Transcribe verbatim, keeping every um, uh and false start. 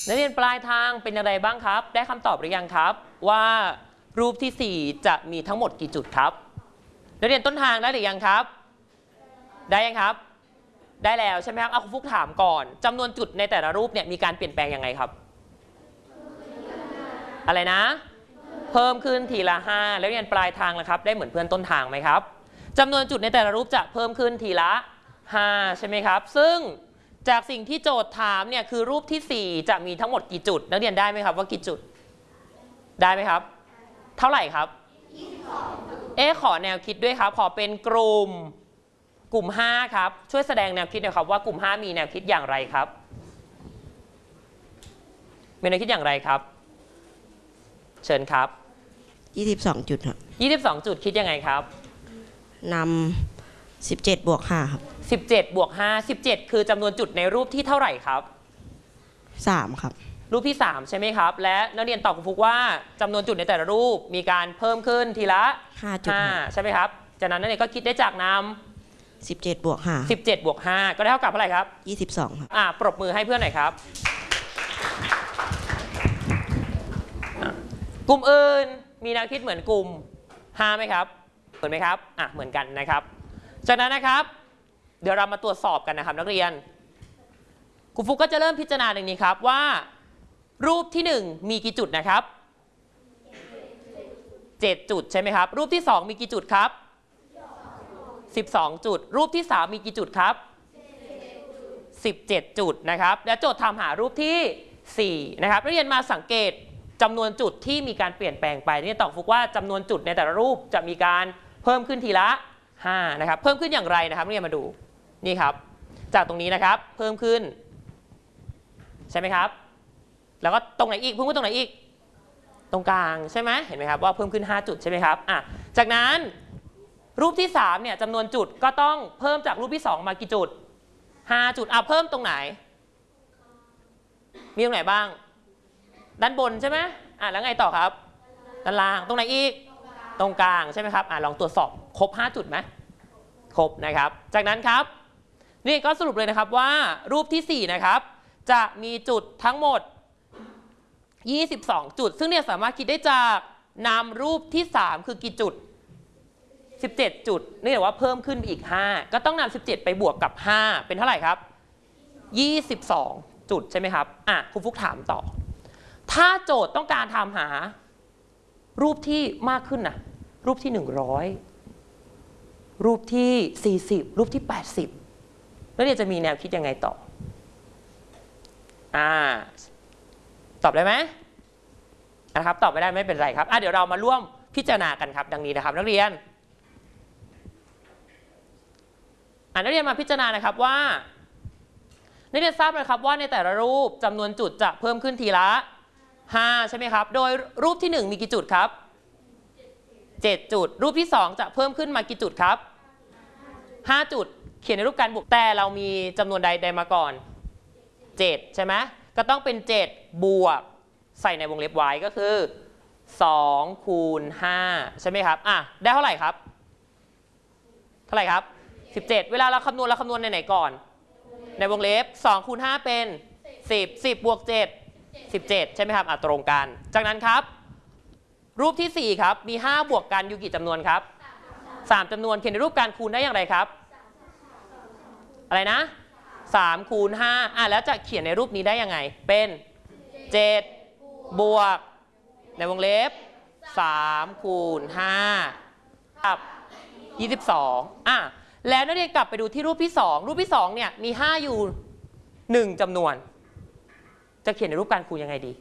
นักเรียนปลายทางเป็นอะไรบ้างครับได้คำตอบหรือยังครับว่ารูปที่สี่จะมีทั้งหมดกี่จุดครับนักเรียนต้นทางได้หรือยังครับได้ยังครับได้แล้วใช่ไหมครับเอาคุณฟุกถามก่อนจำนวนจุดในแต่ละรูปเนี่ยมีการเปลี่ยนแปลงยังไงครับอะไรนะเพิ่มขึ้นทีละห้าแล้วเรียนปลายทางแล้วครับได้เหมือนเพื่อนต้นทางไหมครับจำนวนจุดในแต่ละรูปจะเพิ่มขึ้นทีละห้าใช่ไหมครับซึ่งจากสิ่งที่โจทย์ถามเนี่ยคือรูปที่สี่จะมีทั้งหมดกี่จุดนักเรียนได้ไหมครับว่ากี่จุดได้ไหมครับเท่าไหร่ครับเอ๊ะขอแนวคิดด้วยครับขอเป็นกลุ่มกลุ่มห้าครับช่วยแสดงแนวคิดหน่อยครับว่ากลุ่มห้ามีแนวคิดอย่างไรครับมีแนวคิดอย่างไรครับเชิญครับยี่สิบสองจุดครับยี่สิบสองจุดคิดยังไงครับนำสิบเจ็ดบวกห้าครับสิบเจ็ดบวกห้า สิบเจ็ดคือจำนวนจุดในรูปที่เท่าไหร่ครับสามครับรูปที่สามใช่ไหมครับและนักเรียนตอบคุณฟุกว่าจำนวนจุดในแต่ละรูปมีการเพิ่มขึ้นทีละห้าจุดใช่ไหมครับจากนั้นนักเรียนก็คิดได้จากนำสิบเจ็ดบวกห้าสิบเจ็ดบวกห้าก็ได้เท่ากับเท่าไหร่ครับยี่สิบสองครับอ่าปรบมือให้เพื่อนหน่อยครับกลุ่มอื่นมีแนวคิดเหมือนกลุ่มห้าไหมครับเหมือนไหมครับอ่ะเหมือนกันนะครับจากนั้นนะครับเดี๋ยวเรามาตรวจสอบกันนะครับนักเรียนครูฟุกก็จะเริ่มพิจารณาอย่างนี้ครับว่ารูปที่หนึ่งมีกี่จุดนะครับเจ็ดจุดใช่ไหมครับรูปที่สองมีกี่จุดครับสิบสองจุดรูปที่สามมีกี่จุดครับสิบเจ็ดจุดนะครับและโจทย์ถามหารูปที่สี่นะครับนักเรียนมาสังเกตจำนวนจุดที่มีการเปลี่ยนแปลงไปนี่ตอบฟุกว่าจำนวนจุดในแต่ละรูปจะมีการเพิ่มขึ้นทีละห้านะครับเพิ่มขึ้นอย่างไรนะครับนักเรียนมาดูนี่ครับจากตรงนี้นะครับเพิ่มขึ้นใช่ไหมครับแล้วก็ตรงไหนอีกเพิ่มขึ้นตรงไหนอีกตรงกลางใช่ไหมเห็นไหมครับว่าเพิ่มขึ้นห้าจุดใช่ไหมครับอ่ะจากนั้นรูปที่สามเนี่ยจำนวนจุดก็ต้องเพิ่มจากรูปที่สองมากี่จุดห้าจุดอ่ะเพิ่มตรงไหนมีตรงไหนบ้างด้านบนใช่ไหมอ่ะแล้วไงต่อครับด้านล่างตรงไหนอีกตรงกลางใช่ไหมครับอ่ะลองตรวจสอบครบห้าจุดไหมครบนะครับจากนั้นครับนี่ก็สรุปเลยนะครับว่ารูปที่สี่นะครับจะมีจุดทั้งหมดยี่สิบสองจุดซึ่งเนี่ยสามารถคิดได้จากนามรูปที่สามคือกี่จุดสิบเจ็ดจุดนี่แต่ว่าเพิ่มขึ้นอีกห้าก็ต้องนำสิบเจ็ดไปบวกกับห้าเป็นเท่าไหร่ครับยี่สิบสองจุดใช่ไหมครับอ่ะครูฟุกถามต่อถ้าโจทย์ต้องการทำหารูปที่มากขึ้นนะรูปที่หนึ่งร้อยรูปที่สี่สิบรูปที่แปดสิบแล้วเนี่ยจะมีแนวคิดยังไงต่ออ่าตอบได้ไหมนะครับตอบไม่ได้ไม่เป็นไรครับอ่ะเดี๋ยวเรามาร่วมพิจารณากันครับดังนี้นะครับนักเรียนอ่ะนักเรียนมาพิจารณานะครับว่านักเรียนทราบเลยครับว่าในแต่ละรูปจำนวนจุดจะเพิ่มขึ้นทีละห้าใช่ไหมครับโดยรูปที่หนึ่งมีกี่จุดครับเจ็ดจุดรูปที่สองจะเพิ่มขึ้นมากี่จุดครับห้าจุดเขียนในรูปการบวกแต่เรามีจำนวนใดใดมาก่อนเจ็ดใช่ไหมก็ต้องเป็นเจ็ดบวกใส่ในวงเล็บไว้ก็คือสองคูณห้าใช่ไหมครับอ่ะได้เท่าไหร่ครับเท่าไหร่ครับสิบเจ็ดเวลาเราคำนวณเราคำนวณในไหนก่อนในวงเล็บสองคูณห้าเป็นสิบ สิบบวกเจ็ด สิบเจ็ดใช่ไหมครับอ่ะตรงกันจากนั้นครับรูปที่สี่ครับมีห้าบวกกันอยู่กี่จำนวนครับสามจำนวนเขียนในรูปการคูณได้อย่างไรครับอะไรนะสามคูณห้าอ่ะแล้วจะเขียนในรูปนี้ได้ยังไงเป็นเจ็ดบวกในวงเล็บสามคูณห้ากับยี่สิบสองอ่ะแล้วนักเรียนกลับไปดูที่รูปที่สองรูปที่สองเนี่ยมีห้าอยู่หนึ่งจำนวนจะเขียนในรูปการคูณยังไงดี